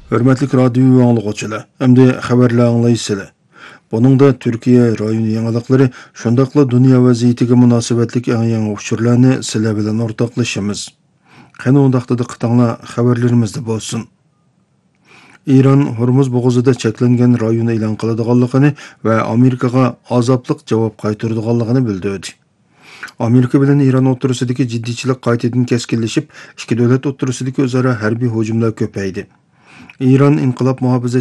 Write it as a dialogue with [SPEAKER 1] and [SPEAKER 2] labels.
[SPEAKER 1] Hörmətli radio anlıqçılar, əmdi xəbərlər anlaysınızlar. Buningda Türkiye rayon yangilıqları, shundaqla dunyo vaziyatiga munosabatlik eng uchurlarni sizlar bilan o'rtoqlashamiz. Qani undaqda diqqatinglar xabarlarimizda bo'lsin. İran Hormuz bo'g'izida cheklangan rayon e'lon qiladiganligini va Amerikaga azobliq javob qaytaradiganligini bildirdi. Amerika bilan İran o'rtasidagi jiddiychilik qaytadan keskinlashib, ikki davlat o'rtasidagi o'zaro harbiy hujumlar ko'paydi. İran inqilob muhofaza